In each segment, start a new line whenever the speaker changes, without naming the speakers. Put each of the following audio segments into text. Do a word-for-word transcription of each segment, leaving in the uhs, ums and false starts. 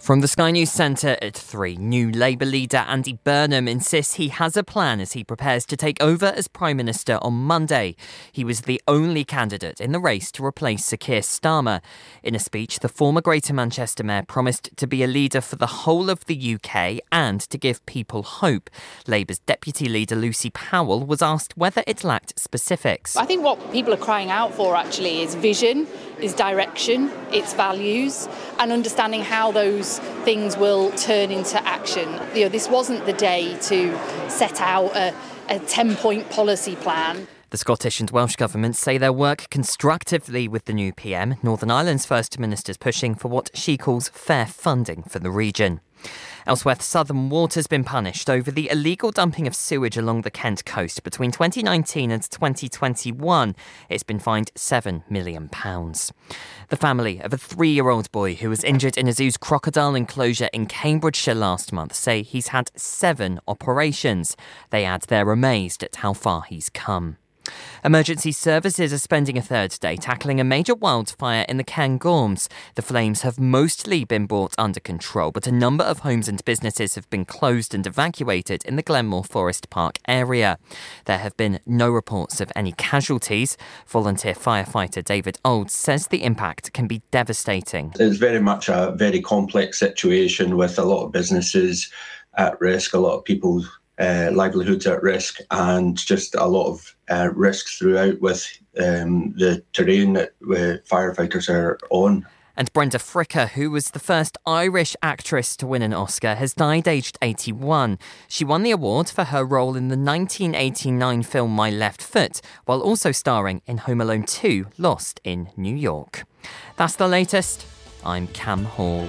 From the Sky News Centre at three, new Labour leader Andy Burnham insists he has a plan as he prepares to take over as Prime Minister on Monday. He was the only candidate in the race to replace Sir Keir Starmer. In a speech, the former Greater Manchester Mayor promised to be a leader for the whole of the U K and to give people hope. Labour's Deputy Leader Lucy Powell was asked whether it lacked specifics.
I think what people are crying out for actually is vision, is direction, it's values, and understanding how those things will turn into action. You know, this wasn't the day to set out a, a ten-point policy plan.
The Scottish and Welsh governments say they'll work constructively with the new P M. Northern Ireland's First Minister's pushing for what she calls fair funding for the region. Elsewhere, Southern Water's been punished over the illegal dumping of sewage along the Kent coast. Between twenty nineteen and twenty twenty-one, it's been fined seven million pounds. The family of a three-year-old boy who was injured in a zoo's crocodile enclosure in Cambridgeshire last month say he's had seven operations. They add they're amazed at how far he's come. Emergency services are spending a third day tackling a major wildfire in the Cairngorms. The flames have mostly been brought under control, but a number of homes and businesses have been closed and evacuated in the Glenmore Forest Park area. There have been no reports of any casualties. Volunteer firefighter David Olds says the impact can be devastating.
It's very much a very complex situation with a lot of businesses at risk, a lot of people Uh, livelihoods at risk, and just a lot of uh, risks throughout with um, the terrain that uh, firefighters are on.
And Brenda Fricker, who was the first Irish actress to win an Oscar, has died aged eighty-one. She won the award for her role in the nineteen eighty-nine film My Left Foot, while also starring in Home Alone two, Lost in New York. That's the latest. I'm Cam Hall.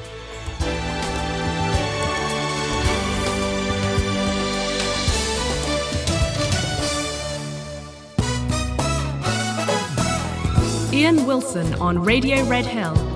Ian Wilson on Radio Red Hill